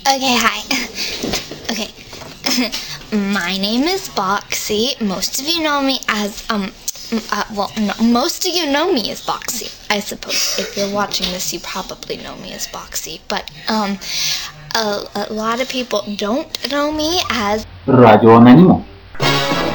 Okay, hi. Okay. My name is Boxy. Most of you know me as, most of you know me as Boxy, I suppose. If you're watching this, you probably know me as Boxy. But, a lot of people don't know me as Radyo Anonimo.